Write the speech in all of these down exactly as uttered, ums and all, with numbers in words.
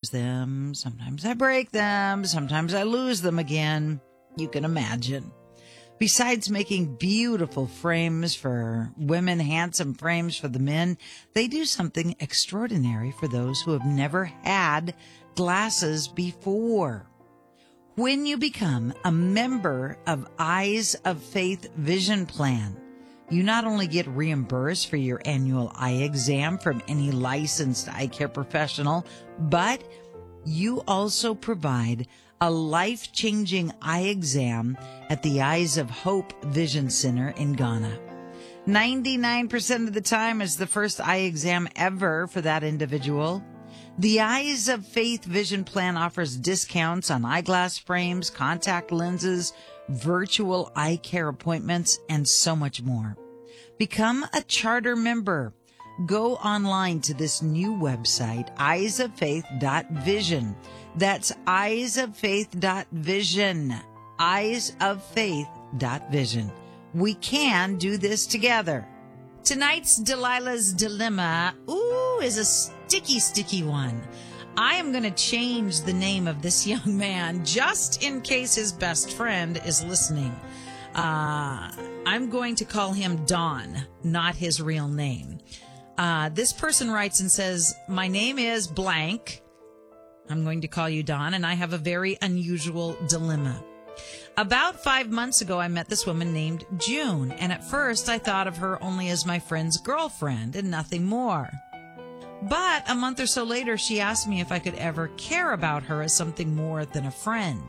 use them. Sometimes I break them. Sometimes I lose them again. You can imagine. Besides making beautiful frames for women, handsome frames for the men, they do something extraordinary for those who have never had glasses before. When you become a member of Eyes of Faith Vision Plan, you not only get reimbursed for your annual eye exam from any licensed eye care professional, but you also provide a life-changing eye exam at the Eyes of Hope Vision Center in Ghana. ninety-nine percent of the time is the first eye exam ever for that individual. The Eyes of Faith Vision Plan offers discounts on eyeglass frames, contact lenses, virtual eye care appointments, and so much more. Become a charter member. Go online to this new website, eyes of faith dot vision. That's eyes of faith dot vision. eyes of faith dot vision. We can do this together. Tonight's Delilah's Dilemma, ooh, is a sticky, sticky one. I am going to change the name of this young man just in case his best friend is listening. Uh, I'm going to call him Don, not his real name. Uh, this person writes and says, my name is blank. I'm going to call you Don, and I have a very unusual dilemma. About five months ago, I met this woman named June, and at first I thought of her only as my friend's girlfriend and nothing more. But a month or so later, she asked me if I could ever care about her as something more than a friend.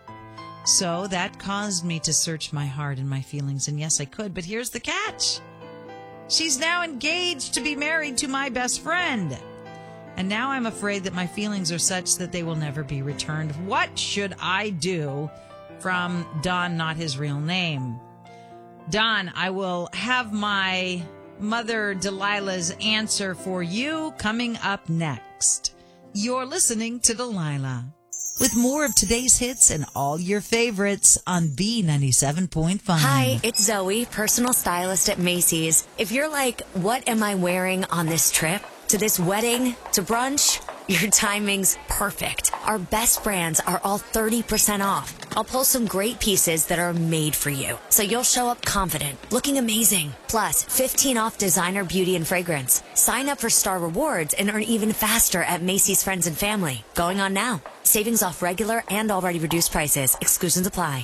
So that caused me to search my heart and my feelings, and yes, I could, but here's the catch. She's now engaged to be married to my best friend. And now I'm afraid that my feelings are such that they will never be returned. What should I do? From Don, not his real name. Don, I will have my mother Delilah's answer for you coming up next. You're listening to Delilah, with more of today's hits and all your favorites on B ninety-seven point five. Hi, it's Zoe, personal stylist at Macy's. If you're like, what am I wearing on this trip? To this wedding? To brunch? Your timing's perfect. Our best brands are all thirty percent off. I'll pull some great pieces that are made for you, so you'll show up confident, looking amazing. Plus, fifteen off designer beauty and fragrance. Sign up for Star Rewards and earn even faster at Macy's Friends and Family. Going on now. Savings off regular and already reduced prices. Exclusions apply.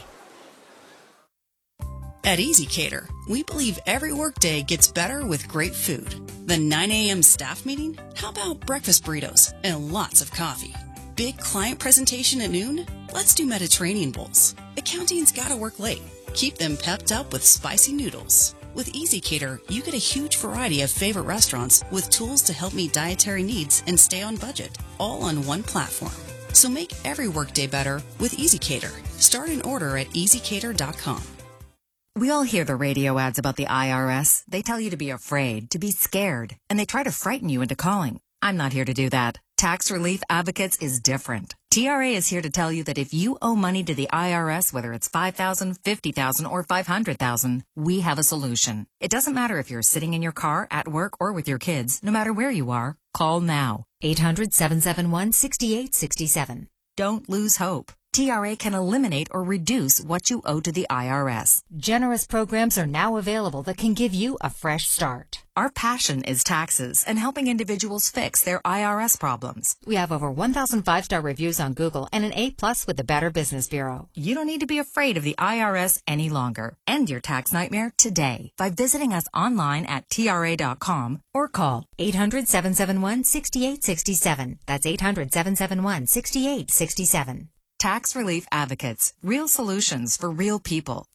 At EasyCater, we believe every workday gets better with great food. The nine a.m. staff meeting? How about breakfast burritos and lots of coffee? Big client presentation at noon? Let's do Mediterranean bowls. Accounting's gotta work late. Keep them pepped up with spicy noodles. With EasyCater, you get a huge variety of favorite restaurants with tools to help meet dietary needs and stay on budget, all on one platform. So make every workday better with EasyCater. Start an order at easy cater dot com. We all hear the radio ads about the I R S. They tell you to be afraid, to be scared, and they try to frighten you into calling. I'm not here to do that. Tax Relief Advocates is different. T R A is here to tell you that if you owe money to the I R S, whether it's five thousand dollars, fifty thousand dollars, or five hundred thousand dollars, we have a solution. It doesn't matter if you're sitting in your car, at work, or with your kids. No matter where you are, call now. eight hundred, seven seven one, six eight six seven. Don't lose hope. T R A can eliminate or reduce what you owe to the I R S. Generous programs are now available that can give you a fresh start. Our passion is taxes and helping individuals fix their I R S problems. We have over one thousand five-star reviews on Google and an A plus with the Better Business Bureau. You don't need to be afraid of the I R S any longer. End your tax nightmare today by visiting us online at T R A dot com or call eight hundred, seven seven one, six eight six seven. That's eight hundred, seven seven one, six eight six seven. Tax Relief Advocates. Real solutions for real people.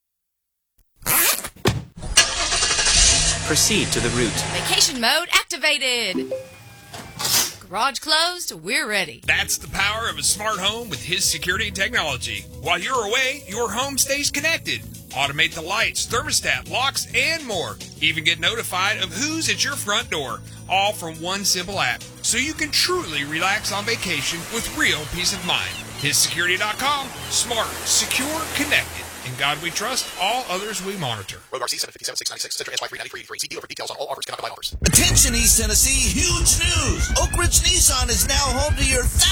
Proceed to the route. Vacation mode activated. Garage closed, we're ready. That's the power of a smart home with his security technology. While you're away, your home stays connected. Automate the lights, thermostat, locks, and more. Even get notified of who's at your front door. All from one simple app. So you can truly relax on vacation with real peace of mind. his security dot com. Smart, secure, connected. In God we trust, all others we monitor. Road R C seven fifty-seven, six ninety-six, Citroen S Y three ninety-three eighty-three. See dealer for details on all offers, cannot buy offers. Attention East Tennessee, huge news! Oak Ridge Nissan is now home to your